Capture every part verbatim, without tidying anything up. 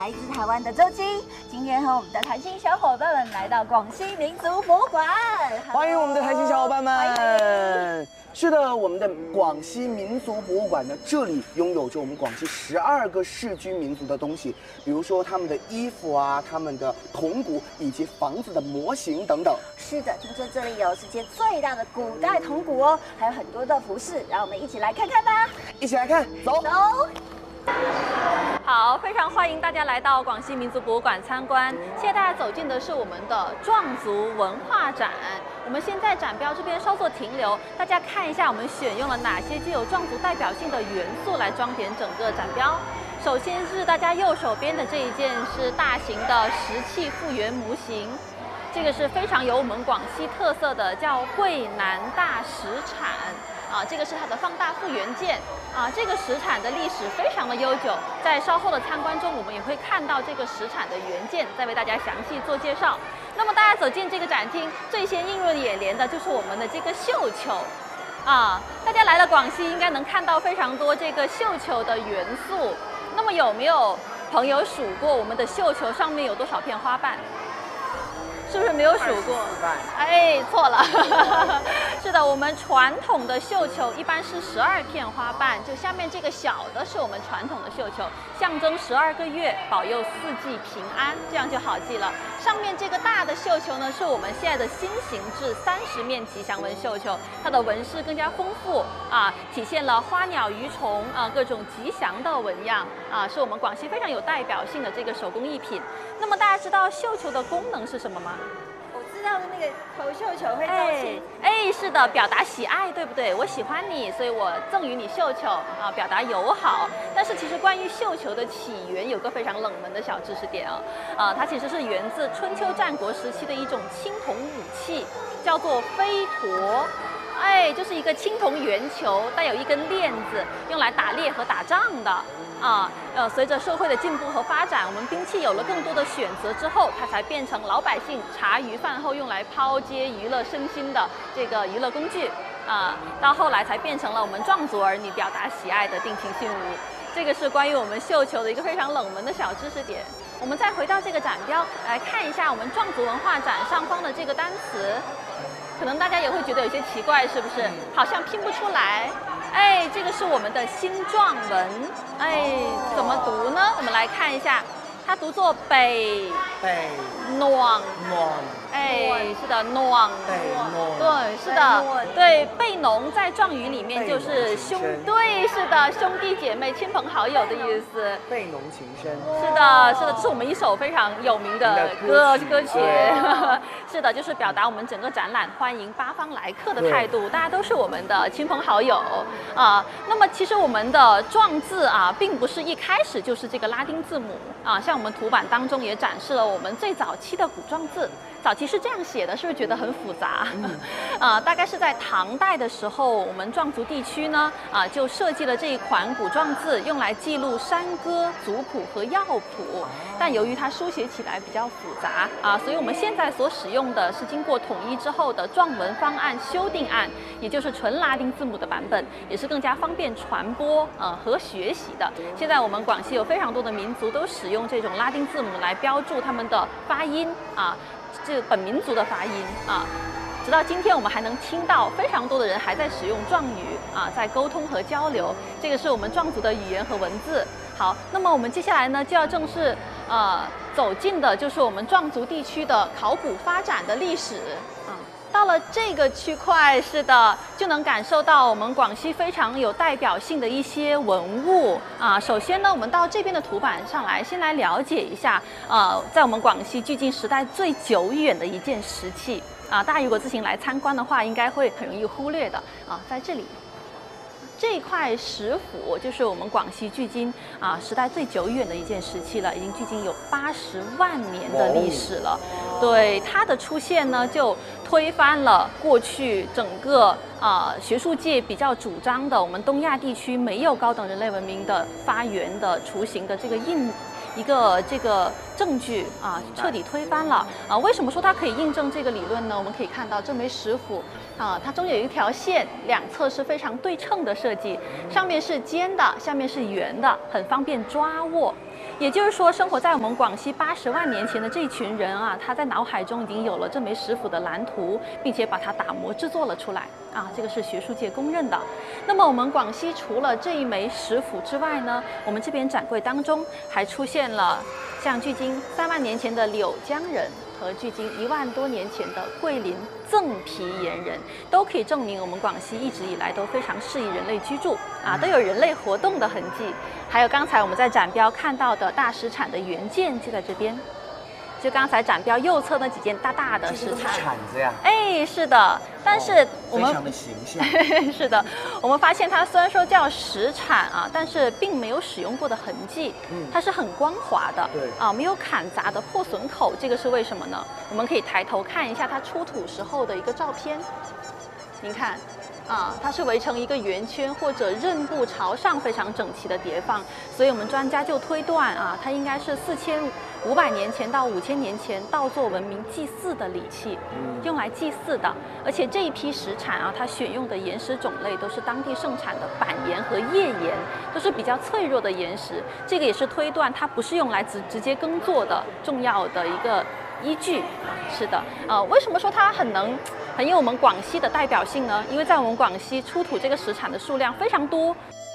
来自台湾的周金，今天和我们的台新小伙伴们来到广西民族博物馆， 欢迎我们的台新小伙伴们。是的，我们的广西民族博物馆呢，这里拥有着我们广西十二个世居民族的东西，比如说他们的衣服啊，他们的铜鼓以及房子的模型等等。 是的，听说这里有世界最大的古代铜鼓哦，还有很多的服饰，让我们一起来看看吧。 一起来看，走走。 好，非常欢迎大家来到广西民族博物馆参观。现在大家走进的是我们的壮族文化展。我们先在展标这边稍作停留，大家看一下我们选用了哪些具有壮族代表性的元素来装点整个展标。首先是大家右手边的这一件是大型的石器复原模型，这个是非常有我们广西特色的，叫桂南大石铲。啊，这个是它的放大复原件啊，这个石铲的历史非常的悠久，在稍后的参观中，我们也会看到这个石铲的原件，再为大家详细做介绍。那么大家走进这个展厅，最先映入眼帘的就是我们的这个绣球啊，大家来了广西，应该能看到非常多这个绣球的元素。那么有没有朋友数过我们的绣球上面有多少片花瓣？是不是没有数过？哎，错了。是的，我们传统的绣球一般是十二片花瓣，就下面这个小的是我们传统的绣球，象征十二个月，保佑四季平安，这样就好记了。上面这个大的绣球呢，是我们现在的新型制三十面吉祥纹绣球，它的纹饰更加丰富啊，体现了花鸟鱼虫啊各种吉祥的纹样啊，是我们广西非常有代表性的这个手工艺品。那么大家知道绣球的功能是什么吗？ 我知道那个投绣球会招亲， 哎，是的，表达喜爱，对不对？我喜欢你，所以我赠予你绣球啊，表达友好。但是其实关于绣球的起源，有个非常冷门的小知识点啊，啊，它其实是源自春秋战国时期的一种青铜武器，叫做飞驼。哎，就是一个青铜圆球，带有一根链子，用来打猎和打仗的。啊，呃，随着社会的进步和发展，我们兵器有了更多的选择之后，它才变成老百姓茶余饭后用来抛接娱乐身心的这个娱乐工具。啊，到后来才变成了我们壮族儿女表达喜爱的定情信物。这个是关于我们绣球的一个非常冷门的小知识点。我们再回到这个展标来看一下我们壮族文化展上方的这个单词，可能大家也会觉得有些奇怪，是不是？好像拼不出来。哎，这个是我们的新壮文，哎，怎么读呢？我们来看一下，它读作北北暖暖， 哎，是的，暖， 北暖， 对，是的，对，贝农在壮语里面就是兄，对，是的，兄弟姐妹、亲朋好友的意思。 贝农情深， 是的，是的，这是我们一首非常有名的歌歌曲。是的，就是表达我们整个展览欢迎八方来客的态度，大家都是我们的亲朋好友啊。那么其实我们的壮字啊，并不是一开始就是这个拉丁字母啊，像我们图版当中也展示了我们最早期的古壮字。早期是这样写的，是不是觉得很复杂？嗯、啊，大概是在唐代的时候，我们壮族地区呢，啊，就设计了这一款古壮字，用来记录山歌、族谱和药谱。但由于它书写起来比较复杂啊，所以我们现在所使用的是经过统一之后的壮文方案修订案，也就是纯拉丁字母的版本，也是更加方便传播呃和学习的。现在我们广西有非常多的民族都使用这种拉丁字母来标注他们的发音啊。这个本民族的发音啊，直到今天我们还能听到非常多的人还在使用壮语啊，在沟通和交流。这个是我们壮族的语言和文字。好，那么我们接下来呢就要正式呃走进的就是我们壮族地区的考古发展的历史啊。到了这个区块，是的，就能感受到我们广西非常有代表性的一些文物啊。首先呢，我们到这边的图版上来，先来了解一下，呃，在我们广西距今时代最久远的一件石器啊。大家如果自行来参观的话，应该会很容易忽略的啊，在这里。这块石斧就是我们广西距今啊时代最久远的一件石器了，已经距今有八十万年的历史了。对它的出现呢，就推翻了过去整个啊、呃、学术界比较主张的我们东亚地区没有高等人类文明的发源的雏形的这个印。一个这个证据啊，彻底推翻了啊！为什么说它可以印证这个理论呢？我们可以看到这枚石斧啊，它中有一条线，两侧是非常对称的设计，上面是尖的，下面是圆的，很方便抓握。 也就是说，生活在我们广西八十万年前的这群人啊，他在脑海中已经有了这枚石斧的蓝图，并且把它打磨制作了出来啊，这个是学术界公认的。那么我们广西除了这一枚石斧之外呢，我们这边展柜当中还出现了像距今三万年前的柳江人和距今一万多年前的桂林赠皮岩人，都可以证明我们广西一直以来都非常适宜人类居住啊，都有人类活动的痕迹。还有刚才我们在展标看到的大石铲的原件就在这边，就刚才展标右侧那几件大大的石铲， 铲子呀。 哎，是的，但是我们、 哦、非常的形象。 是的，我们发现它虽然说叫石铲啊，但是并没有使用过的痕迹，嗯，它是很光滑的， 对啊，没有砍砸的破损口，这个是为什么呢？我们可以抬头看一下它出土时候的一个照片，您看。啊，它是围成一个圆圈或者刃部朝上非常整齐的叠放，所以我们专家就推断啊，它应该是四千五百年前到五千年前稻作文明祭祀的礼器，用来祭祀的。而且这一批石铲啊，它选用的岩石种类都是当地盛产的板岩和页岩，都是比较脆弱的岩石。这个也是推断它不是用来直直接耕作的重要的一个依据。是的，呃，为什么说它很能？很有我们广西的代表性呢，因为在我们广西出土这个石铲的数量非常多。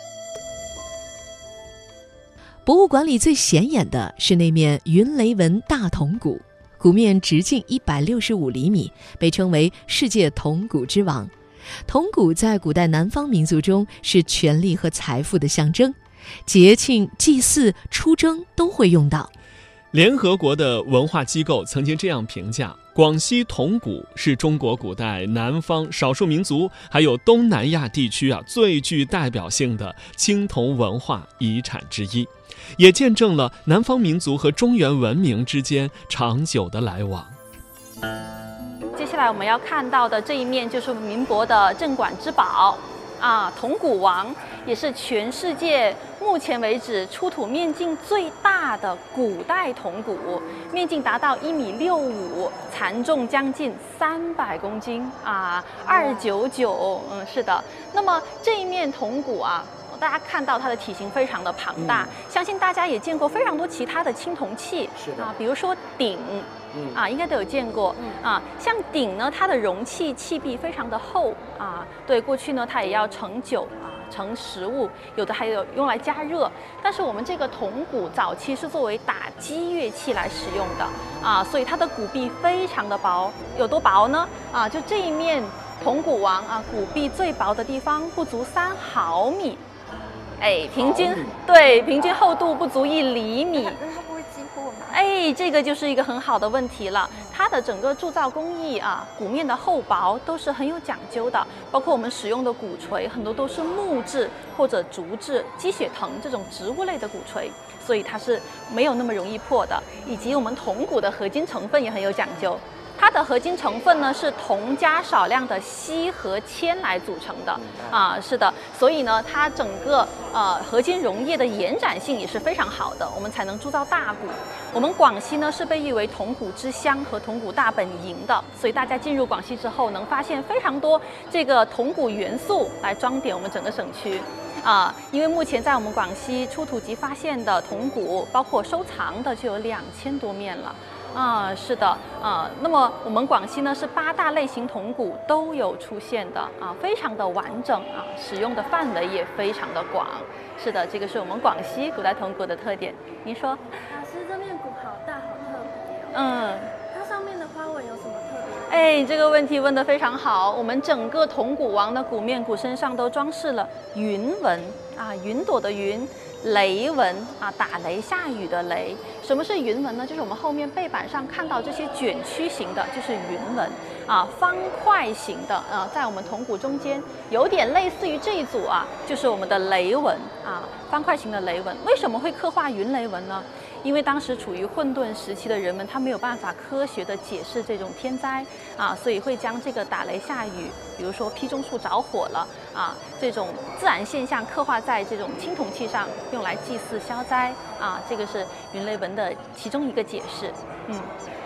博物馆里最显眼的是那面云雷纹大铜鼓，鼓面直径一百六十五厘米，被称为世界铜鼓之王。铜鼓在古代南方民族中是权力和财富的象征，节庆、祭祀、出征都会用到。 联合国的文化机构曾经这样评价：广西铜鼓是中国古代南方少数民族还有东南亚地区啊最具代表性的青铜文化遗产之一，也见证了南方民族和中原文明之间长久的来往。 接下来我们要看到的这一面就是民国的镇馆之宝啊，铜鼓王，也是全世界目前为止出土面径最大的古代铜鼓，面径达到一米六五，残重将近三百公斤啊，二九九，嗯，是的。那么这一面铜鼓啊，大家看到它的体型非常的庞大，嗯、相信大家也见过非常多其他的青铜器， 是的啊， 比如说鼎。嗯、啊，应该都有见过。嗯、啊，像鼎呢，它的容器器壁非常的厚啊。对，过去呢，它也要盛酒啊，盛食物，有的还有用来加热。但是我们这个铜鼓早期是作为打击乐器来使用的啊，所以它的鼓壁非常的薄，有多薄呢？啊，就这一面铜鼓王啊，鼓壁最薄的地方不足三毫米，哎，平均对平均厚度不足一厘米。哎，这个就是一个很好的问题了。它的整个铸造工艺啊，鼓面的厚薄都是很有讲究的，包括我们使用的鼓槌，很多都是木质或者竹制、鸡血藤这种植物类的鼓槌，所以它是没有那么容易破的。以及我们铜鼓的合金成分也很有讲究。它的合金成分呢是铜加少量的锡和铅来组成的啊，是的，所以呢，它整个呃合金溶液的延展性也是非常好的，我们才能铸造大鼓。我们广西呢是被誉为铜鼓之乡和铜鼓大本营的，所以大家进入广西之后，能发现非常多这个铜鼓元素来装点我们整个省区。啊，因为目前在我们广西出土及发现的铜鼓，包括收藏的就有两千多面了。啊，是的，啊，那么我们广西呢是八大类型铜鼓都有出现的啊，非常的完整啊，使用的范围也非常的广。是的，这个是我们广西古代铜鼓的特点。您说？ 老师，这面鼓好大，好特别哦。 嗯。 它上面的花纹有什么特别？ 哎，这个问题问得非常好。我们整个铜鼓王的鼓面、鼓身上都装饰了云纹啊，云朵的云。雷纹啊，打雷下雨的雷。什么是云纹呢？就是我们后面背板上看到这些卷曲型的，就是云纹啊。方块型的啊，在我们铜鼓中间，有点类似于这一组啊，就是我们的雷纹啊，方块型的雷纹。为什么会刻画云雷纹呢？因为当时处于混沌时期的人们，他没有办法科学的解释这种天灾啊，所以会将这个打雷下雨，比如说批种树着火了啊，这种自然现象刻画在这种青铜器上，用来祭祀消灾啊，这个是云雷纹的其中一个解释。嗯，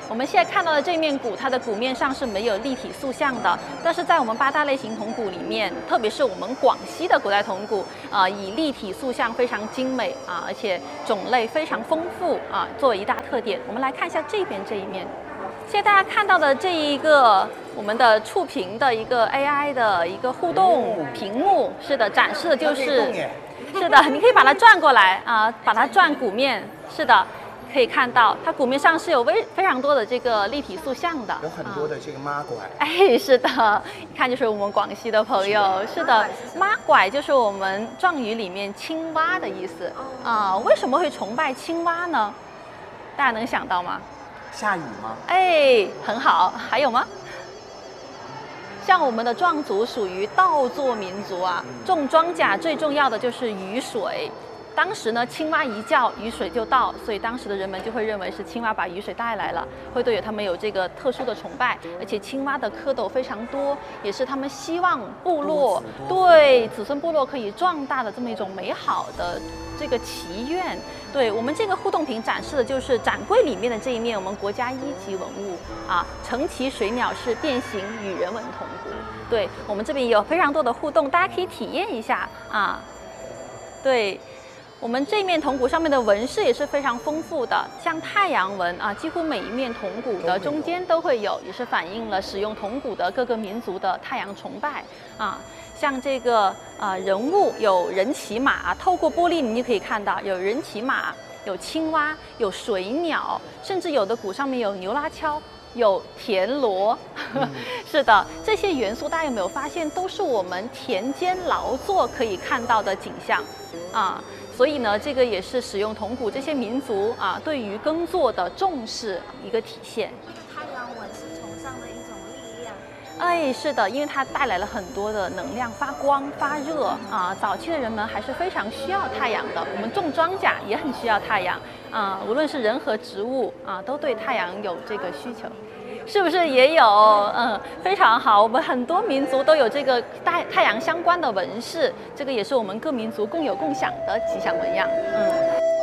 我们现在看到的这面鼓，它的鼓面上是没有立体塑像的，但是在我们八大类型铜鼓里面，特别是我们广西的古代铜鼓，啊、呃，以立体塑像非常精美啊，而且种类非常丰富啊，作为一大特点。我们来看一下这边这一面。现在大家看到的这一个我们的触屏的一个 A I 的一个互动屏幕，是的，展示的就是，是的，你可以把它转过来啊，把它转鼓面，是的。可以看到，它鼓面上是有非非常多的这个立体塑像的， 有很多的这个妈拐。 哎，是的，一看就是我们广西的朋友。是的，妈拐就是我们壮语里面青蛙的意思啊、呃。为什么会崇拜青蛙呢？大家能想到吗？ 下雨吗？ 哎，很好。还有吗？像我们的壮族属于稻作民族啊，种庄稼最重要的就是雨水。当时呢，青蛙一叫，雨水就到，所以当时的人们就会认为是青蛙把雨水带来了，会对他们有这个特殊的崇拜。而且青蛙的蝌蚪非常多，也是他们希望部落对子孙部落可以壮大的这么一种美好的这个祈愿。对我们这个互动屏展示的就是展柜里面的这一面，我们国家一级文物啊，成鳍水鸟式变形羽人纹铜鼓。对我们这边也有非常多的互动，大家可以体验一下啊。对。我们这面铜鼓上面的纹饰也是非常丰富的，像太阳纹啊，几乎每一面铜鼓的中间都会有，也是反映了使用铜鼓的各个民族的太阳崇拜啊。像这个啊人物有人骑马，透过玻璃你就可以看到有人骑马，有青蛙，有水鸟，甚至有的鼓上面有牛拉敲。有田螺，嗯、是的，这些元素大家有没有发现，都是我们田间劳作可以看到的景象啊。所以呢，这个也是使用铜鼓这些民族啊对于耕作的重视一个体现。 太阳纹是崇尚的一种力量。 哎，是的，因为它带来了很多的能量，发光发热啊。早期的人们还是非常需要太阳的，我们种庄稼也很需要太阳啊，无论是人和植物啊，都对太阳有这个需求。是不是也有？嗯，非常好。我们很多民族都有这个太太阳相关的纹饰，这个也是我们各民族共有共享的吉祥纹样。嗯。